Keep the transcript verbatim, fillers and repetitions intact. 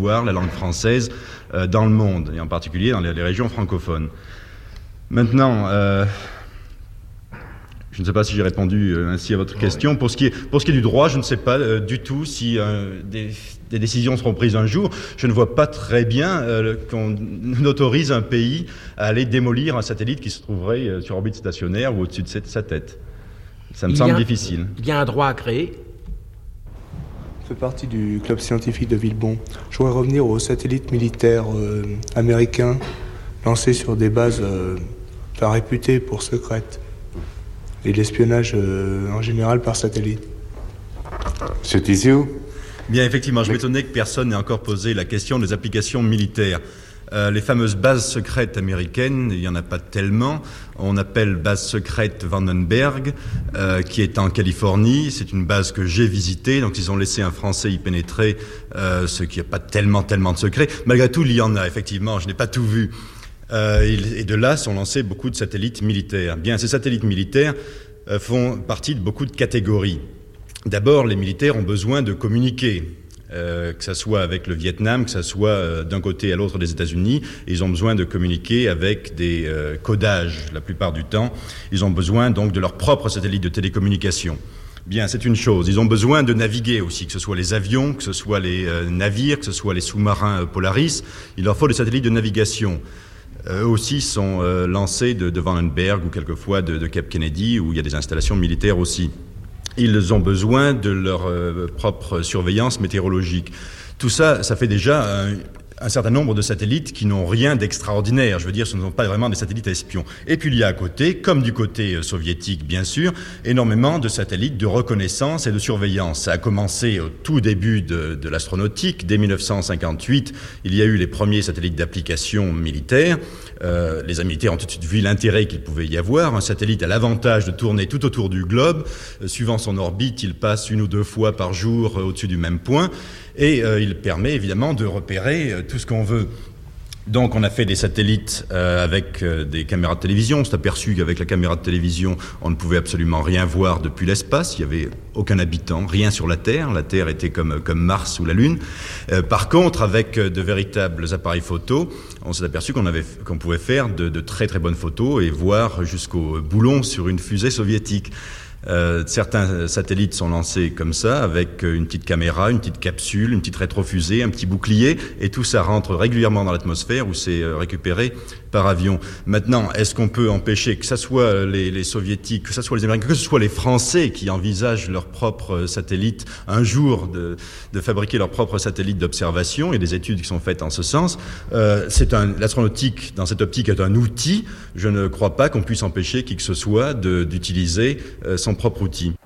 promouvoir la langue française euh, dans le monde, et en particulier dans les, les régions francophones. Maintenant, euh, je ne sais pas si j'ai répondu euh, ainsi à votre question. Pour ce qui est, pour ce qui est du droit, je ne sais pas euh, du tout si euh, des, des décisions seront prises un jour. Je ne vois pas très bien euh, qu'on autorise un pays à aller démolir un satellite qui se trouverait euh, sur orbite stationnaire ou au-dessus de sa tête. Ça me il semble a, difficile. Il y a un droit à créer. Je fais partie du club scientifique de Villebon. Je voudrais revenir aux satellites militaires euh, américains lancés sur des bases euh, enfin, réputées pour secrètes. Et l'espionnage euh, en général par satellite. C'est ici où ? Bien, effectivement, je m'étonnais que personne n'ait encore posé la question des applications militaires. Euh, les fameuses bases secrètes américaines, il n'y en a pas tellement. On appelle base secrète Vandenberg, euh, qui est en Californie. C'est une base que j'ai visitée, donc ils ont laissé un Français y pénétrer, euh, ce qui n'a pas tellement, tellement de secrets. Malgré tout, il y en a, effectivement, je n'ai pas tout vu. Euh, et de là sont lancés beaucoup de satellites militaires. Bien, ces satellites militaires euh, font partie de beaucoup de catégories. D'abord, les militaires ont besoin de communiquer, euh, que ce soit avec le Vietnam, que ce soit euh, d'un côté à l'autre des États-Unis. Ils ont besoin de communiquer avec des euh, codages la plupart du temps. Ils ont besoin donc de leur propre satellite de télécommunication. Bien, c'est une chose. Ils ont besoin de naviguer aussi, que ce soit les avions, que ce soit les euh, navires, que ce soit les sous-marins euh, Polaris. Il leur faut des satellites de navigation. Eux aussi sont euh, lancés de, de Vandenberg ou quelquefois de, de Cape Kennedy, où il y a des installations militaires aussi. Ils ont besoin de leur euh, propre surveillance météorologique. Tout ça, ça fait déjà un, un certain nombre de satellites qui n'ont rien d'extraordinaire. Je veux dire, ce ne sont pas vraiment des satellites espions. Et puis il y a à côté, comme du côté euh, soviétique bien sûr, énormément de satellites de reconnaissance et de surveillance. Ça a commencé au tout début de, de l'astronautique. Dès dix-neuf cent cinquante-huit, il y a eu les premiers satellites d'application militaire. Euh, les militaires ont tout de suite vu l'intérêt qu'il pouvait y avoir. Un satellite a l'avantage de tourner tout autour du globe. Euh, suivant son orbite, il passe une ou deux fois par jour euh, au-dessus du même point. Et euh, il permet évidemment de repérer euh, tout ce qu'on veut. Donc on a fait des satellites euh, avec euh, des caméras de télévision. On s'est aperçu qu'avec la caméra de télévision, on ne pouvait absolument rien voir depuis l'espace. Il n'y avait aucun habitant, rien sur la Terre. La Terre était comme, comme Mars ou la Lune. Euh, par contre, avec euh, de véritables appareils photo, on s'est aperçu qu'on, avait, qu'on pouvait faire de, de très très bonnes photos et voir jusqu'au boulon sur une fusée soviétique. Euh, certains satellites sont lancés comme ça, avec une petite caméra, une petite capsule, une petite rétrofusée, un petit bouclier, et tout ça rentre régulièrement dans l'atmosphère où c'est récupéré par avion. Maintenant, est-ce qu'on peut empêcher que ce soit les, les soviétiques, que ce soit les Américains, que ce soit les Français qui envisagent leur propre satellite un jour de, de fabriquer leur propre satellite d'observation? Il y a des études qui sont faites en ce sens. Euh, c'est un, l'astronautique, dans cette optique, est un outil. Je ne crois pas qu'on puisse empêcher qui que ce soit de, d'utiliser euh, son propre outil.